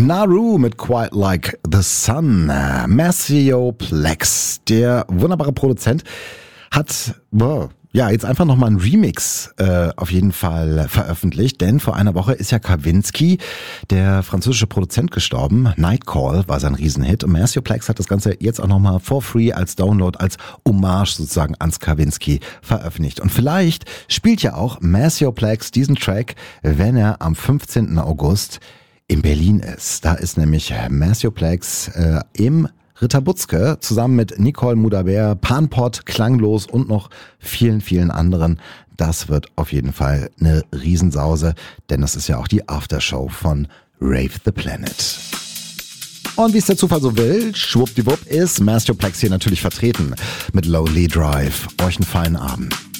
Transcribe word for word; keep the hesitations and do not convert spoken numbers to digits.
Naru mit Quite Like the Sun. Maceo Plex, der wunderbare Produzent, hat wow, ja jetzt einfach nochmal einen Remix äh, auf jeden Fall veröffentlicht, denn vor einer Woche ist ja Kavinsky, der französische Produzent, gestorben. Nightcall war sein Riesenhit und Maceo Plex hat das Ganze jetzt auch nochmal for free als Download, als Hommage sozusagen ans Kavinsky veröffentlicht. Und vielleicht spielt ja auch Maceo Plex diesen Track, wenn er am fünfzehnten August in Berlin ist. Da ist nämlich Maceo Plex äh, im Ritter Butzke zusammen mit Nicole Mudaber, Panpot, Klanglos und noch vielen, vielen anderen. Das wird auf jeden Fall eine Riesensause, denn das ist ja auch die Aftershow von Rave the Planet. Und wie es der Zufall so will, schwuppdiwupp ist Maceo Plex hier natürlich vertreten mit Lonely Drive. Euch einen feinen Abend.